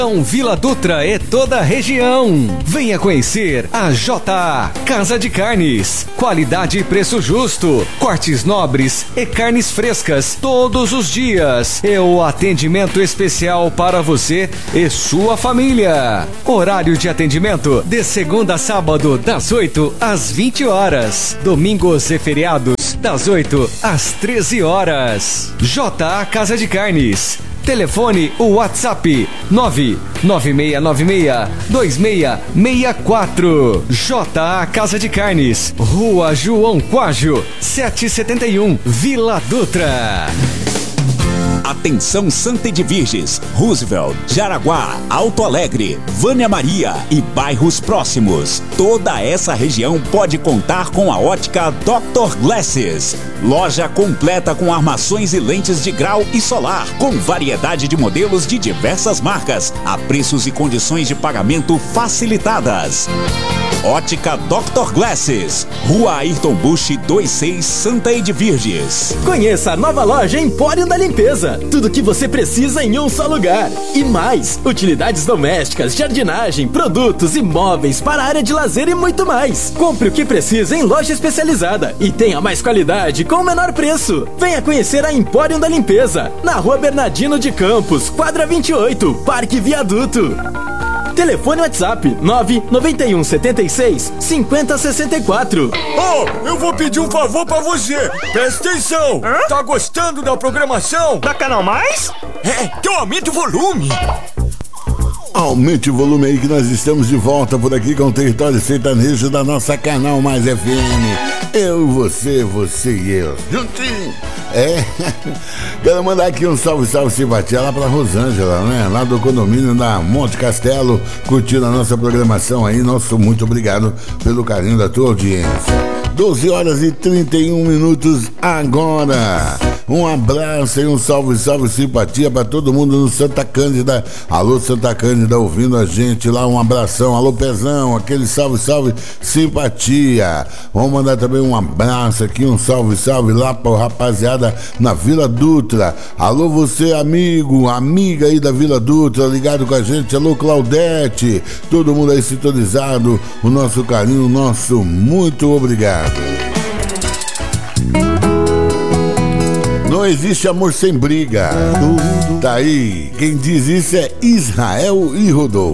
Vila Dutra e toda a região. Venha conhecer a JA Casa de Carnes. Qualidade e preço justo. Cortes nobres e carnes frescas todos os dias. E o atendimento especial para você e sua família. Horário de atendimento de segunda a sábado, das 8 às 20 horas. Domingos e feriados, das 8 às 13 horas. JA Casa de Carnes. Telefone ou WhatsApp 996962664. JA Casa de Carnes, Rua João Quágio, 771, Vila Dutra. Atenção Santa Edviges, Roosevelt, Jaraguá, Alto Alegre, Vânia Maria e bairros próximos. Toda essa região pode contar com a ótica Dr. Glasses. Loja completa com armações e lentes de grau e solar, com variedade de modelos de diversas marcas, a preços e condições de pagamento facilitadas. Ótica Dr. Glasses, Rua Ayrton Busch 26, Santa Edviges. Conheça a nova loja Empório da Limpeza. Tudo que você precisa em um só lugar. E mais, utilidades domésticas, jardinagem, produtos e móveis para a área de lazer e muito mais. Compre o que precisa em loja especializada e tenha mais qualidade com o menor preço. Venha conhecer a Empório da Limpeza, na Rua Bernardino de Campos, quadra 28, Parque Viaduto. Telefone WhatsApp 99176-5064. Eu vou pedir um favor pra você. Presta atenção. Tá gostando da programação da Canal Mais? Que eu aumente o volume. Aumente o volume aí que nós estamos de volta por aqui com o Território Sertanejo da nossa Canal Mais FM. Eu, você e eu. Juntinho. Quero mandar aqui um salve simpatia lá pra Rosângela, né? Lá do condomínio da Monte Castelo, curtindo a nossa programação aí. Nosso muito obrigado pelo carinho da tua audiência. 12 horas e 31 minutos agora. Um abraço e um salve simpatia pra todo mundo no Santa Cândida. Alô, Santa Cândida, ouvindo a gente lá, um abração. Alô, Pezão, aquele salve simpatia. Vamos mandar também um abraço aqui, um salve lá pro rapaziada na Vila Dutra. Alô, você, amiga aí da Vila Dutra, ligado com a gente. Alô, Claudete, todo mundo aí sintonizado. O nosso carinho, o nosso muito obrigado. Não existe amor sem briga. Tá aí, quem diz isso é Israel e Rodolfo.